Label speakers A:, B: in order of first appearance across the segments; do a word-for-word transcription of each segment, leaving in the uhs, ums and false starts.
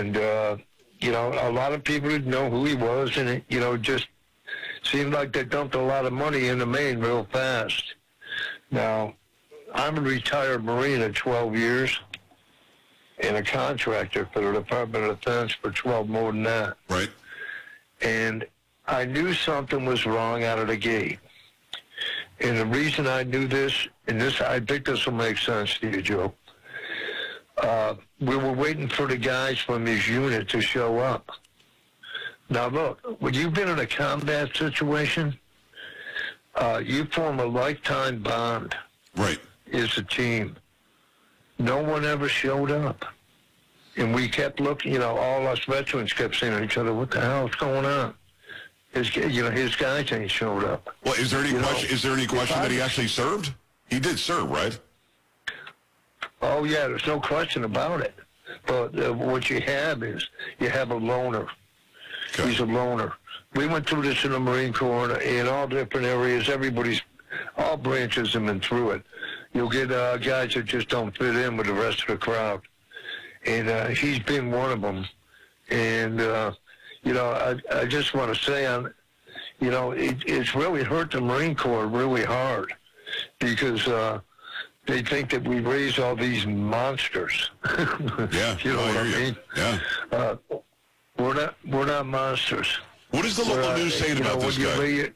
A: And, uh, you know, a lot of people didn't know who he was, and it, you know, just seemed like they dumped a lot of money into Maine real fast. Now, I'm a retired Marine at twelve years and a contractor for the Department of Defense for twelve more than that.
B: Right.
A: And I knew something was wrong out of the gate. And the reason I knew this, and this, I think this will make sense to you, Joe. Uh, we were waiting for the guys from his unit to show up. Now, look, when you've been in a combat situation, uh, you form a lifetime bond.
B: Right.
A: As a team. No one ever showed up. And we kept looking, you know, all us veterans kept saying to each other, what the hell's going on? His, you know, his guys ain't showed up.
B: Well, is there any
A: you
B: question,
A: know,
B: is there any question
A: I,
B: that he actually served? He did serve, right?
A: Oh, yeah, there's no question about it. But uh, what you have is you have a loner. Okay. He's a loner. We went through this in the Marine Corps in all different areas. Everybody's, all branches have been through it. You'll get uh, guys that just don't fit in with the rest of the crowd. And uh, he's been one of them. And, uh, you know, I, I just want to say, on, you know, it, it's really hurt the Marine Corps really hard because uh, they think that we raise all these monsters.
B: Yeah,
A: you know
B: I
A: what I
B: hear
A: mean?
B: you. Yeah.
A: Uh, we're not, we're not monsters.
B: What is the local
A: uh,
B: news saying about
A: know,
B: this guy?
A: Lay,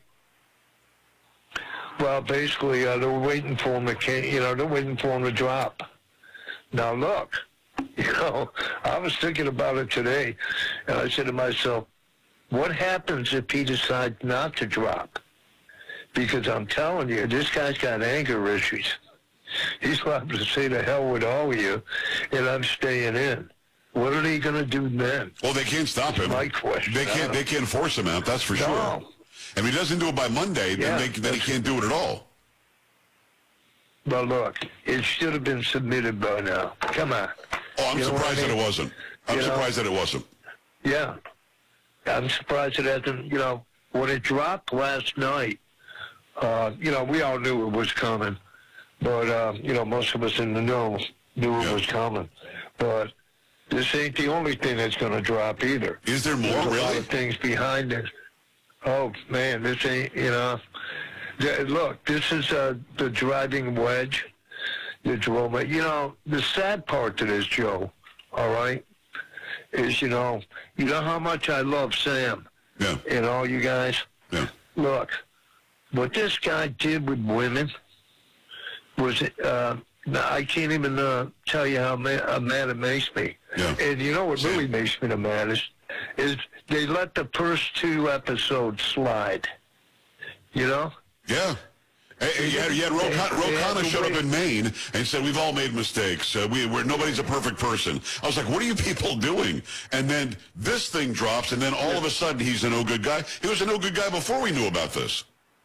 A: well, basically, uh, they're waiting for him to, you know, they're waiting for him to drop. Now, look, you know, I was thinking about it today, and I said to myself, what happens if he decides not to drop? Because I'm telling you, this guy's got anger issues. He's liable to say to hell with all of you, and I'm staying in. What are they going to do then?
B: Well, they can't stop him.
A: My question.
B: They can't. They can't force him out. That's for
A: no.
B: sure. And if he doesn't do it by Monday,
A: yeah,
B: then, they, then he can't do it at all.
A: Well, look, it should have been submitted by now. Come on.
B: Oh, I'm
A: you
B: surprised
A: I mean?
B: that it wasn't. I'm
A: you
B: surprised
A: know?
B: that it wasn't.
A: Yeah. I'm surprised it hasn't, you know, when it dropped last night, uh, you know, we all knew it was coming. But, uh, you know, most of us in the know knew it
B: yeah.
A: was coming. But this ain't the only thing that's going to drop either.
B: Is there more,
A: There's a
B: really?
A: lot of things behind it. Oh, man, this ain't, you know. Look, this is uh, the driving wedge. The drove, you know, the sad part to this, Joe, all right, is, you know, you know how much I love Sam
B: yeah.
A: and all you guys?
B: Yeah.
A: Look, what this guy did with women was, uh, I can't even uh, tell you how mad, how mad it makes me.
B: Yeah.
A: And you know what
B: Sam.
A: really makes me the maddest is they let the first two episodes slide, you know?
B: Yeah. Hey, yeah, yeah. Ro, Ro showed up in Maine and said, we've all made mistakes. Uh, we, we're, nobody's a perfect person. I was like, what are you people doing? And then this thing drops, and then all of a sudden he's a no-good guy. He was a no-good guy before we knew about this.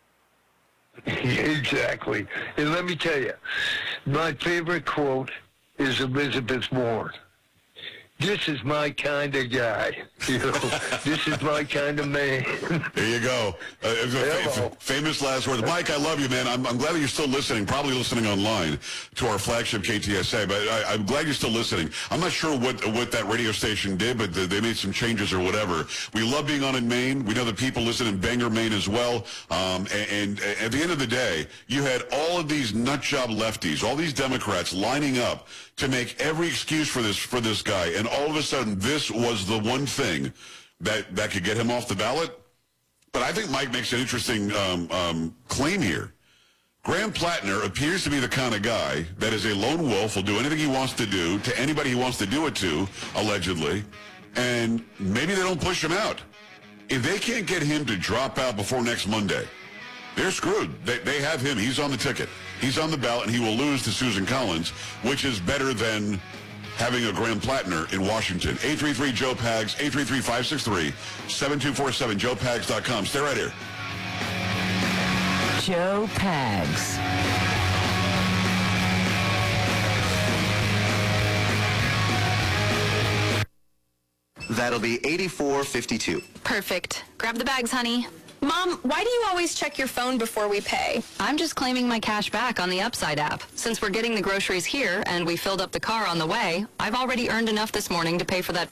A: Exactly. And let me tell you, my favorite quote is Elizabeth Warren. This is my kind of guy. You know, this is my kind of man.
B: There you go. Uh,
A: Hello.
B: F- famous last words. Mike, I love you, man. I'm, I'm glad that you're still listening, probably listening online to our flagship K T S A, but I, I'm glad you're still listening. I'm not sure what what that radio station did, but they made some changes or whatever. We love being on in Maine. We know that people listen in Bangor, Maine as well. Um, and, and at the end of the day, you had all of these nutjob lefties, all these Democrats lining up to make every excuse for this for this guy, and all of a sudden this was the one thing that, that could get him off the ballot. But I think Mike makes an interesting um, um, claim here. Graham Plattner appears to be the kind of guy that is a lone wolf, will do anything he wants to do to anybody he wants to do it to, allegedly, and maybe they don't push him out. If they can't get him to drop out before next Monday, they're screwed. They, they have him. He's on the ticket. He's on the ballot, and he will lose to Susan Collins, which is better than having a Graham Plattner in Washington. eight three three, Joe Pags, eight three three, five six three, seven two four seven, joe pags dot com. Stay right here.
C: Joe Pags.
D: That'll be eighty-four fifty-two.
E: Perfect. Grab the bags, honey.
F: Mom, why do you always check your phone before we pay?
E: I'm just claiming my cash back on the Upside app. Since we're getting the groceries here and we filled up the car on the way, I've already earned enough this morning to pay for that